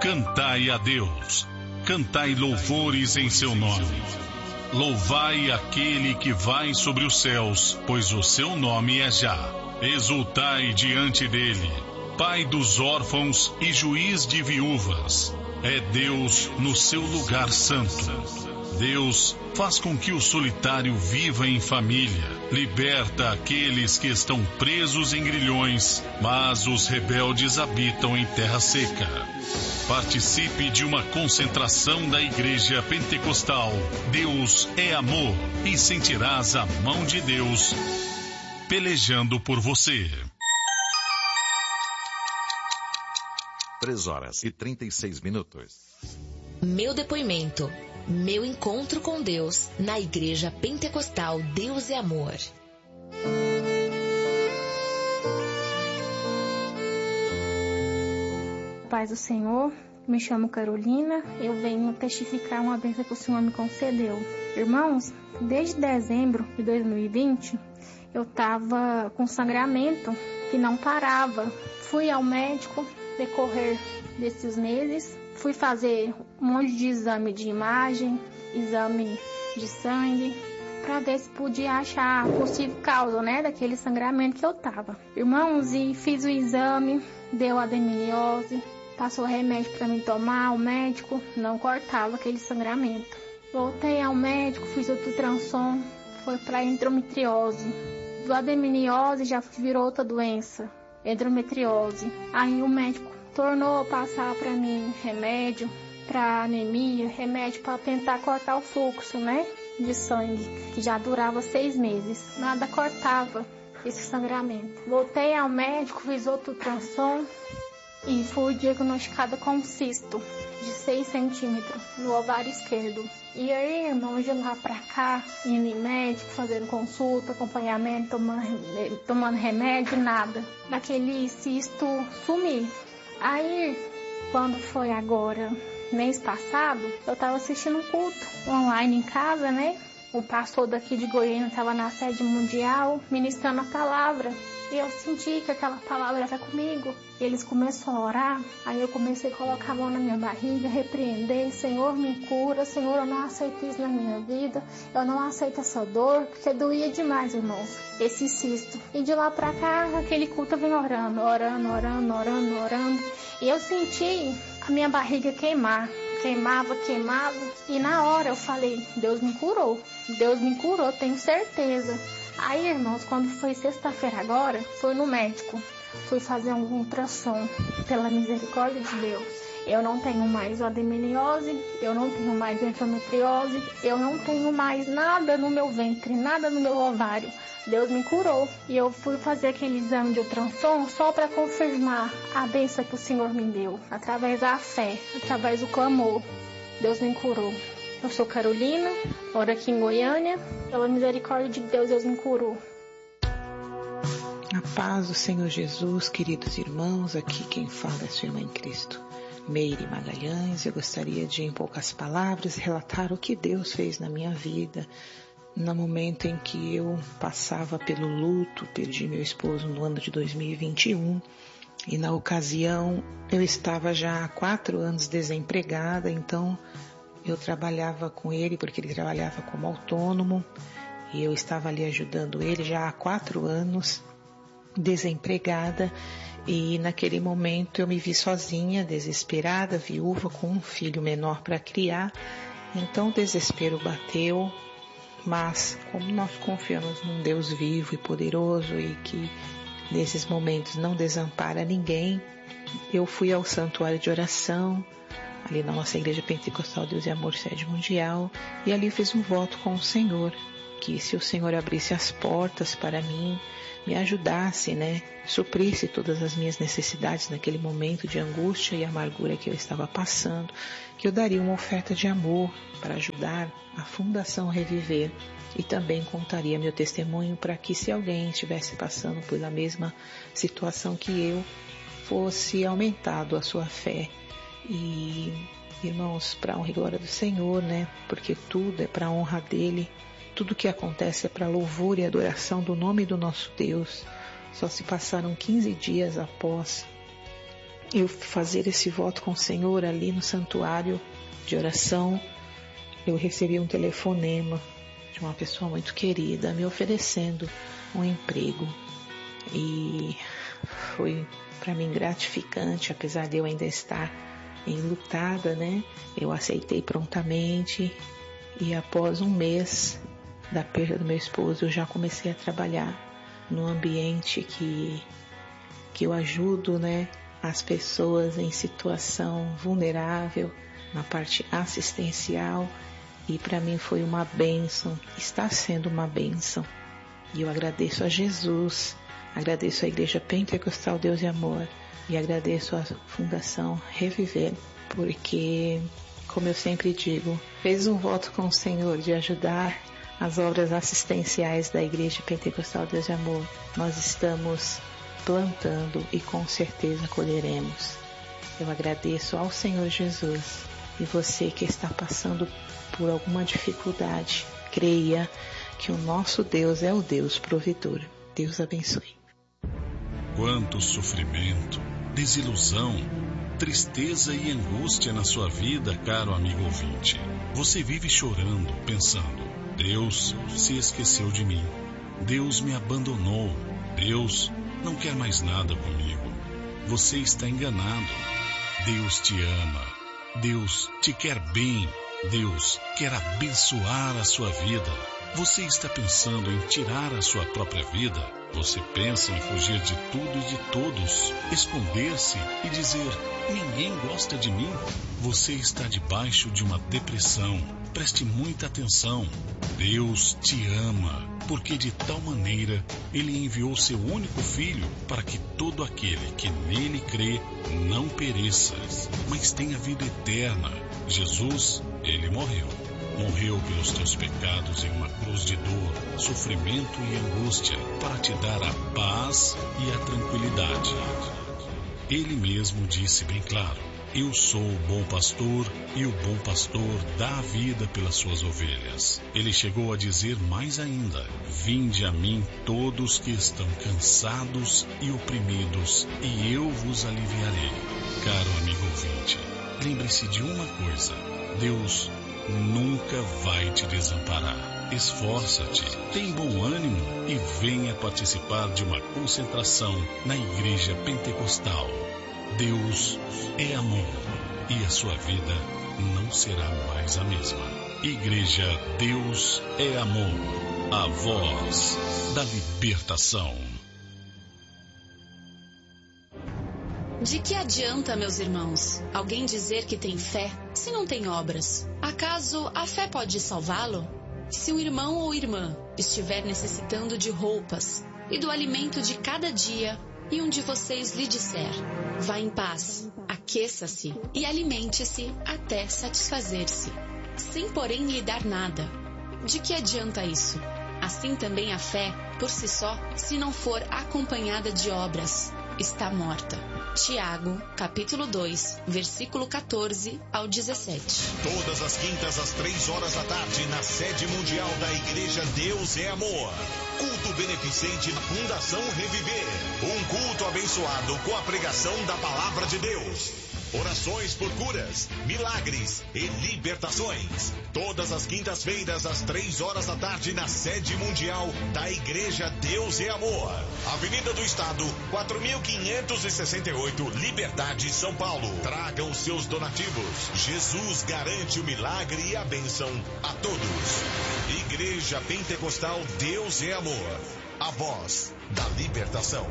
Cantai a Deus, cantai louvores em seu nome. Louvai aquele que vai sobre os céus, pois o seu nome é Já. Exultai diante dele, Pai dos órfãos e juiz de viúvas. É Deus no seu lugar santo. Deus faz com que o solitário viva em família, liberta aqueles que estão presos em grilhões, mas os rebeldes habitam em terra seca. Participe de uma concentração da Igreja Pentecostal Deus é Amor e sentirás a mão de Deus pelejando por você. 3h36. Meu depoimento, meu encontro com Deus na Igreja Pentecostal Deus é Amor. Paz do Senhor, me chamo Carolina, eu venho testificar uma bênção que o Senhor me concedeu. Irmãos, desde dezembro de 2020, eu estava com sangramento que não parava. Fui ao médico decorrer desses meses, fui fazer um monte de exame de imagem, exame de sangue, para ver se podia achar a possível causa, daquele sangramento que eu tava. Irmãos, e fiz o exame, deu adenomiose, passou remédio para mim tomar, o médico não cortava aquele sangramento. Voltei ao médico, fiz ultrassom, foi para endometriose. Do adenomiose já virou outra doença, endometriose. Aí o médico tornou passar para mim remédio para anemia, remédio para tentar cortar o fluxo, de sangue, que já durava 6 meses. Nada cortava esse sangramento. Voltei ao médico, fiz outro ultrassom e fui diagnosticada com um cisto de 6 centímetros no ovário esquerdo. E aí, irmão, de lá pra cá, indo em médico, fazendo consulta, acompanhamento, tomando remédio, nada. Daquele cisto sumir. Aí, quando foi agora, mês passado, eu tava assistindo um culto online em casa, O pastor daqui de Goiânia estava na sede mundial, ministrando a palavra. E eu senti que aquela palavra era comigo. Eles começaram a orar, aí eu comecei a colocar a mão na minha barriga, repreender: Senhor, me cura, Senhor, eu não aceito isso na minha vida, eu não aceito essa dor, porque doía demais, irmãos, esse cisto. E de lá pra cá, aquele culto vem orando, e eu senti a minha barriga queimava, e na hora eu falei: Deus me curou, tenho certeza. Aí, irmãos, quando foi sexta-feira agora, fui no médico, fui fazer um ultrassom, pela misericórdia de Deus. Eu não tenho mais adenomiose, eu não tenho mais endometriose, eu não tenho mais nada no meu ventre, nada no meu ovário. Deus me curou. E eu fui fazer aquele exame de ultrassom só para confirmar a bênção que o Senhor me deu, através da fé, através do clamor. Deus me curou. Eu sou Carolina, moro aqui em Goiânia. Pela misericórdia de Deus, Deus me curou. A paz do Senhor Jesus, queridos irmãos, aqui quem fala é sua irmã em Cristo, Meire Magalhães. Eu gostaria de, em poucas palavras, relatar o que Deus fez na minha vida, no momento em que eu passava pelo luto. Perdi meu esposo no ano de 2021 e na ocasião eu estava já há 4 anos desempregada, então eu trabalhava com ele porque ele trabalhava como autônomo e eu estava ali ajudando ele já há 4 anos, desempregada, e naquele momento eu me vi sozinha, desesperada, viúva, com um filho menor para criar. Então o desespero bateu, mas como nós confiamos num Deus vivo e poderoso e que nesses momentos não desampara ninguém, eu fui ao santuário de oração, ali na nossa Igreja Pentecostal Deus é Amor, sede mundial, e ali fiz um voto com o Senhor, que se o Senhor abrisse as portas para mim, me ajudasse, suprisse todas as minhas necessidades naquele momento de angústia e amargura que eu estava passando, que eu daria uma oferta de amor para ajudar a Fundação Reviver, e também contaria meu testemunho para que, se alguém estivesse passando pela mesma situação que eu, fosse aumentado a sua fé. E, irmãos, para a honra e glória do Senhor, porque tudo é para a honra dele, tudo que acontece é para louvor e adoração do nome do nosso Deus. Só se passaram 15 dias após eu fazer esse voto com o Senhor ali no santuário de oração, eu recebi um telefonema de uma pessoa muito querida me oferecendo um emprego. E foi para mim gratificante, apesar de eu ainda estar enlutada, né? Eu aceitei prontamente e após um mês da perda do meu esposo, eu já comecei a trabalhar num ambiente que eu ajudo, né, as pessoas em situação vulnerável, na parte assistencial, e para mim foi uma bênção, está sendo uma bênção. E eu agradeço a Jesus, agradeço a Igreja Pentecostal Deus e Amor e agradeço a Fundação Reviver, porque, como eu sempre digo, fez um voto com o Senhor de ajudar as obras assistenciais da Igreja Pentecostal Deus e Amor. Nós estamos plantando e com certeza colheremos. Eu agradeço ao Senhor Jesus. E você que está passando por alguma dificuldade, creia que o nosso Deus é o Deus provedor. Deus abençoe. Quanto sofrimento, desilusão, tristeza e angústia na sua vida, caro amigo ouvinte. Você vive chorando, pensando: Deus se esqueceu de mim. Deus me abandonou. Deus não quer mais nada comigo. Você está enganado. Deus te ama. Deus te quer bem. Deus quer abençoar a sua vida. Você está pensando em tirar a sua própria vida? Você pensa em fugir de tudo e de todos, esconder-se e dizer: ninguém gosta de mim? Você está debaixo de uma depressão. Preste muita atenção. Deus te ama, porque de tal maneira Ele enviou seu único Filho para que todo aquele que nele crê não pereça, mas tenha vida eterna. Jesus, Ele morreu. Morreu pelos teus pecados em uma cruz de dor, sofrimento e angústia, para te dar a paz e a tranquilidade. Ele mesmo disse bem claro: eu sou o bom pastor e o bom pastor dá a vida pelas suas ovelhas. Ele chegou a dizer mais ainda: vinde a mim todos que estão cansados e oprimidos, e eu vos aliviarei. Caro amigo ouvinte, lembre-se de uma coisa: Deus nunca vai te desamparar. Esforça-te, tem bom ânimo e venha participar de uma concentração na Igreja Pentecostal. Deus é amor e a sua vida não será mais a mesma. Igreja Deus é Amor, a voz da libertação. De que adianta, meus irmãos, alguém dizer que tem fé se não tem obras? Acaso a fé pode salvá-lo? Se um irmão ou irmã estiver necessitando de roupas e do alimento de cada dia, e um de vocês lhe disser: vá em paz, aqueça-se e alimente-se até satisfazer-se, sem porém lhe dar nada, de que adianta isso? Assim também a fé, por si só, se não for acompanhada de obras, está morta. Tiago, capítulo 2, versículo 14 ao 17. Todas as quintas às 3h, na sede mundial da Igreja Deus é Amor. Culto beneficente na Fundação Reviver. Um culto abençoado com a pregação da Palavra de Deus. Orações por curas, milagres e libertações. Todas as quintas-feiras às 3h na sede mundial da Igreja Deus é Amor. Avenida do Estado, 4568, Liberdade, São Paulo. Tragam os seus donativos. Jesus garante o milagre e a bênção a todos. Igreja Pentecostal Deus é Amor. A voz da libertação.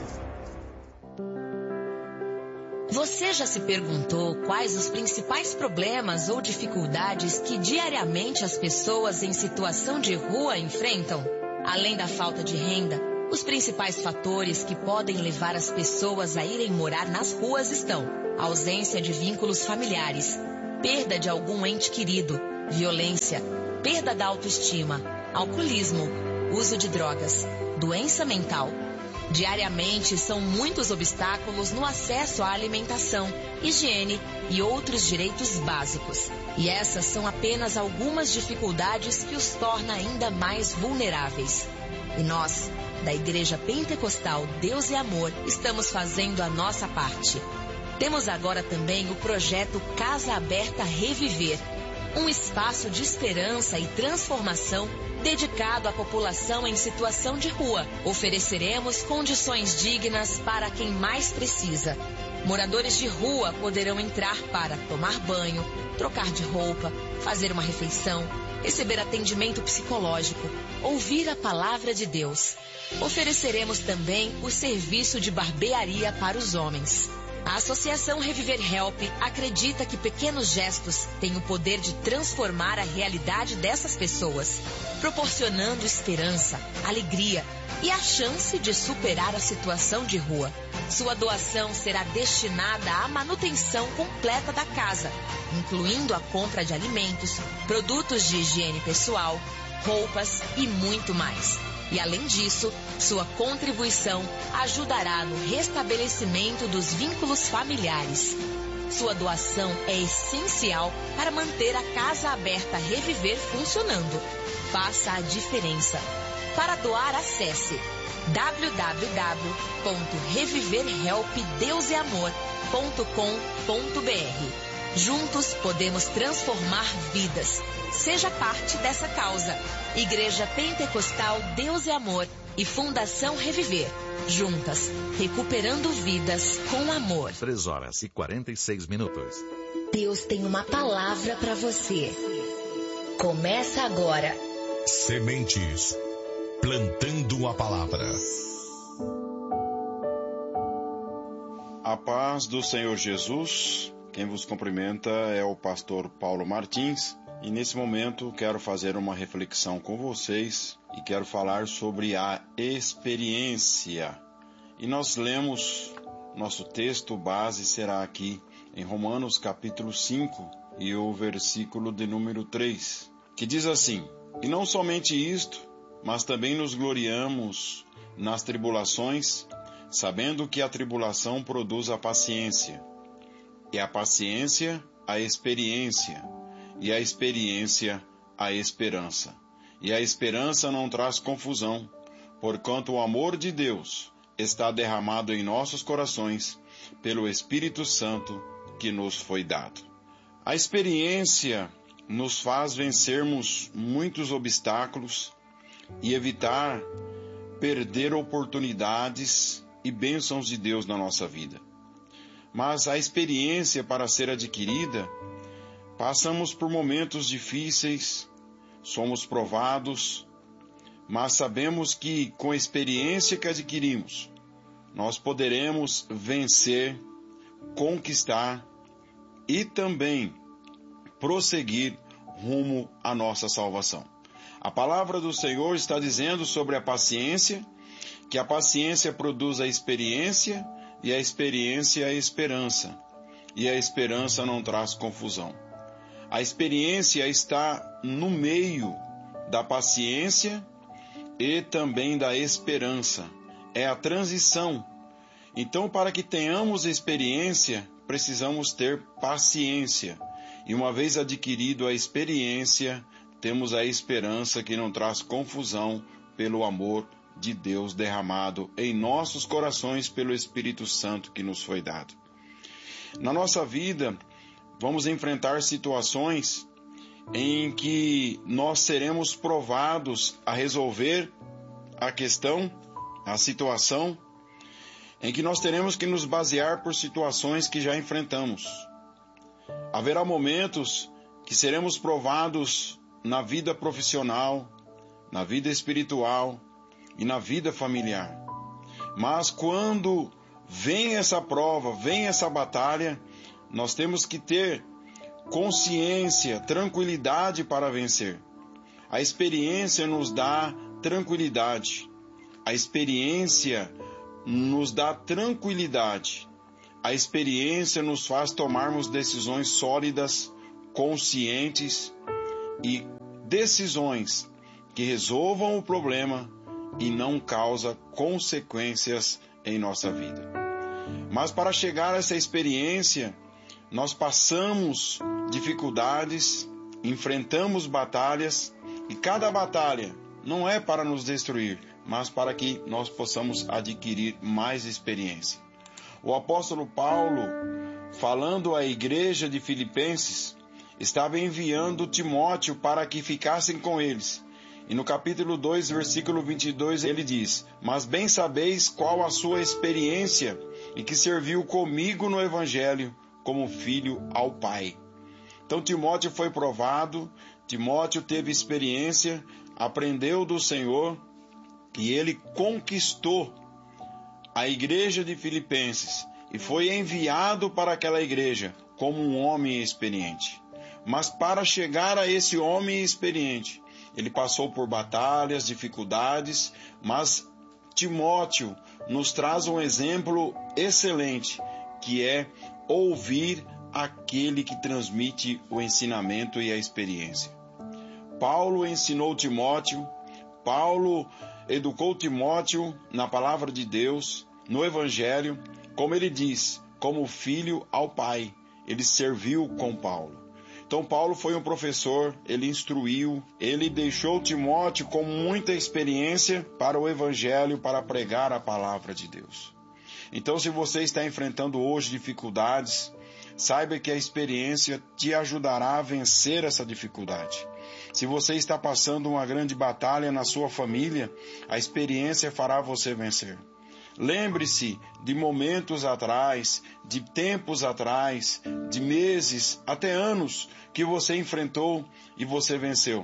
Você já se perguntou quais os principais problemas ou dificuldades que diariamente as pessoas em situação de rua enfrentam? Além da falta de renda, os principais fatores que podem levar as pessoas a irem morar nas ruas estão: ausência de vínculos familiares, perda de algum ente querido, violência, perda da autoestima, alcoolismo, uso de drogas, doença mental. Diariamente são muitos obstáculos no acesso à alimentação, higiene e outros direitos básicos. E essas são apenas algumas dificuldades que os tornam ainda mais vulneráveis. E nós, da Igreja Pentecostal Deus e Amor, estamos fazendo a nossa parte. Temos agora também o projeto Casa Aberta Reviver, um espaço de esperança e transformação dedicado à população em situação de rua. Ofereceremos condições dignas para quem mais precisa. Moradores de rua poderão entrar para tomar banho, trocar de roupa, fazer uma refeição, receber atendimento psicológico, ouvir a palavra de Deus. Ofereceremos também o serviço de barbearia para os homens. A Associação Reviver Help acredita que pequenos gestos têm o poder de transformar a realidade dessas pessoas, proporcionando esperança, alegria e a chance de superar a situação de rua. Sua doação será destinada à manutenção completa da casa, incluindo a compra de alimentos, produtos de higiene pessoal, roupas e muito mais. E além disso, sua contribuição ajudará no restabelecimento dos vínculos familiares. Sua doação é essencial para manter a Casa Aberta Reviver funcionando. Faça a diferença. Para doar, acesse www.reviverhelpdeuseamor.com.br. Juntos podemos transformar vidas. Seja parte dessa causa. Igreja Pentecostal Deus é Amor e Fundação Reviver. Juntas, recuperando vidas com amor. 3h46. Deus tem uma palavra para você. Começa agora. Sementes. Plantando a palavra. A paz do Senhor Jesus. Quem vos cumprimenta é o pastor Paulo Martins. E nesse momento quero fazer uma reflexão com vocês e quero falar sobre a experiência. E nós lemos, nosso texto base será aqui em Romanos capítulo 5 e o versículo de número 3, que diz assim: E não somente isto, mas também nos gloriamos nas tribulações, sabendo que a tribulação produz a paciência, e a paciência a experiência, e a experiência, a esperança. E a esperança não traz confusão, porquanto o amor de Deus está derramado em nossos corações pelo Espírito Santo que nos foi dado. A experiência nos faz vencermos muitos obstáculos e evitar perder oportunidades e bênçãos de Deus na nossa vida. Mas a experiência, para ser adquirida, passamos por momentos difíceis, somos provados, mas sabemos que com a experiência que adquirimos, nós poderemos vencer, conquistar e também prosseguir rumo à nossa salvação. A palavra do Senhor está dizendo sobre a paciência, que a paciência produz a experiência e a experiência a esperança, e a esperança não traz confusão. A experiência está no meio da paciência e também da esperança. É a transição. Então, para que tenhamos experiência, precisamos ter paciência. E uma vez adquirido a experiência, temos a esperança que não traz confusão pelo amor de Deus derramado em nossos corações pelo Espírito Santo que nos foi dado. Na nossa vida, vamos enfrentar situações em que nós seremos provados a resolver a questão, a situação, em que nós teremos que nos basear por situações que já enfrentamos. Haverá momentos que seremos provados na vida profissional, na vida espiritual e na vida familiar. Mas quando vem essa prova, vem essa batalha, nós temos que ter consciência, tranquilidade para vencer. A experiência nos dá tranquilidade. A experiência nos dá tranquilidade. A experiência nos faz tomarmos decisões sólidas, conscientes e decisões que resolvam o problema e não causam consequências em nossa vida. Mas para chegar a essa experiência, nós passamos dificuldades, enfrentamos batalhas, e cada batalha não é para nos destruir, mas para que nós possamos adquirir mais experiência. O apóstolo Paulo falando à igreja de Filipenses, estava enviando Timóteo para que ficassem com eles. E no capítulo 2, versículo 22, ele diz: Mas bem sabeis qual a sua experiência e que serviu comigo no Evangelho como filho ao Pai. Então Timóteo foi provado, Timóteo teve experiência, aprendeu do Senhor e ele conquistou a igreja de Filipenses e foi enviado para aquela igreja como um homem experiente. Mas para chegar a esse homem experiente, ele passou por batalhas, dificuldades, mas Timóteo nos traz um exemplo excelente, que é ouvir aquele que transmite o ensinamento e a experiência. Paulo ensinou Timóteo, Paulo educou Timóteo na palavra de Deus, no Evangelho, como ele diz, como filho ao Pai. Ele serviu com Paulo. Então Paulo foi um professor, ele instruiu, ele deixou Timóteo com muita experiência para o Evangelho, para pregar a palavra de Deus. Então, se você está enfrentando hoje dificuldades, saiba que a experiência te ajudará a vencer essa dificuldade. Se você está passando uma grande batalha na sua família, a experiência fará você vencer. Lembre-se de momentos atrás, de tempos atrás, de meses, até anos que você enfrentou e você venceu.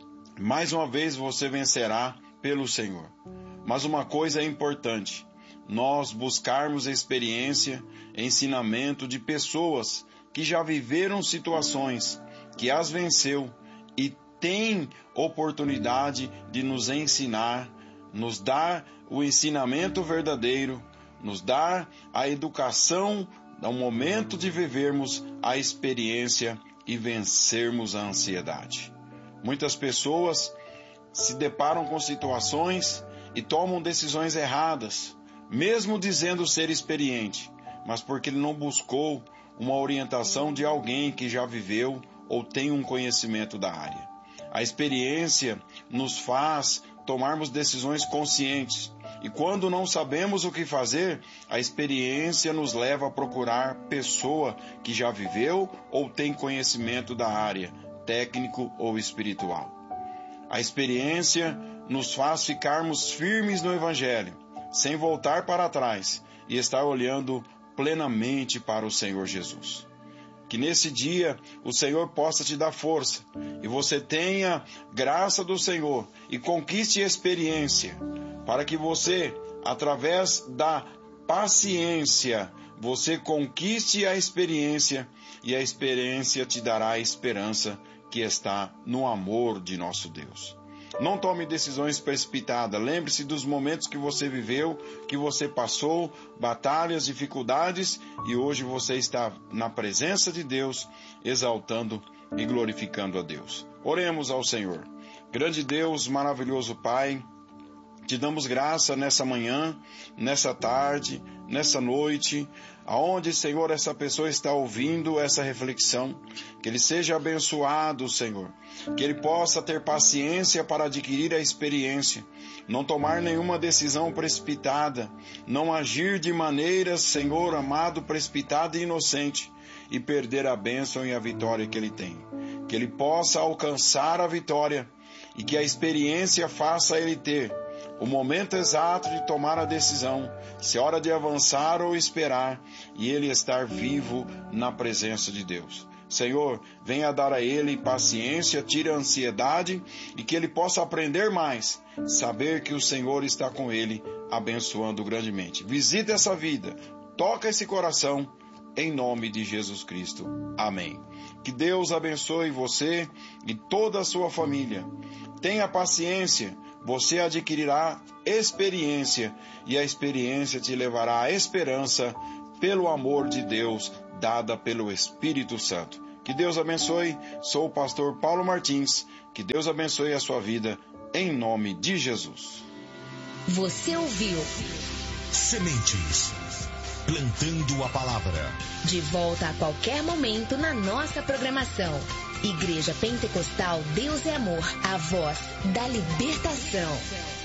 Mais uma vez você vencerá pelo Senhor. Mas uma coisa é importante, nós buscarmos experiência, ensinamento de pessoas que já viveram situações, que as venceu e tem oportunidade de nos ensinar, nos dar o ensinamento verdadeiro, nos dar a educação, ao momento de vivermos a experiência e vencermos a ansiedade. Muitas pessoas se deparam com situações e tomam decisões erradas, mesmo dizendo ser experiente, mas porque ele não buscou uma orientação de alguém que já viveu ou tem um conhecimento da área. A experiência nos faz tomarmos decisões conscientes. E quando não sabemos o que fazer, a experiência nos leva a procurar pessoa que já viveu ou tem conhecimento da área, técnico ou espiritual. A experiência nos faz ficarmos firmes no Evangelho, sem voltar para trás e estar olhando plenamente para o Senhor Jesus. Que nesse dia o Senhor possa te dar força e você tenha graça do Senhor e conquiste experiência, para que você, através da paciência, você conquiste a experiência e a experiência te dará a esperança que está no amor de nosso Deus. Não tome decisões precipitadas. Lembre-se dos momentos que você viveu, que você passou, batalhas, dificuldades, e hoje você está na presença de Deus, exaltando e glorificando a Deus. Oremos ao Senhor. Grande Deus, maravilhoso Pai, te damos graça nessa manhã, nessa tarde, nessa noite, aonde, Senhor, essa pessoa está ouvindo essa reflexão, que ele seja abençoado, Senhor, que ele possa ter paciência para adquirir a experiência, não tomar nenhuma decisão precipitada, não agir de maneira, Senhor amado, precipitada e inocente, e perder a bênção e a vitória que ele tem. Que ele possa alcançar a vitória e que a experiência faça ele ter o momento exato de tomar a decisão, se é hora de avançar ou esperar, e ele estar vivo na presença de Deus. Senhor, venha dar a ele paciência, tire a ansiedade e que ele possa aprender mais, saber que o Senhor está com ele, abençoando grandemente. Visita essa vida, toca esse coração, em nome de Jesus Cristo. Amém. Que Deus abençoe você e toda a sua família. Tenha paciência, você adquirirá experiência e a experiência te levará à esperança pelo amor de Deus dada pelo Espírito Santo. Que Deus abençoe. Sou o pastor Paulo Martins. Que Deus abençoe a sua vida em nome de Jesus. Você ouviu Sementes, plantando a palavra. De volta a qualquer momento na nossa programação. Igreja Pentecostal Deus é Amor, a voz da libertação.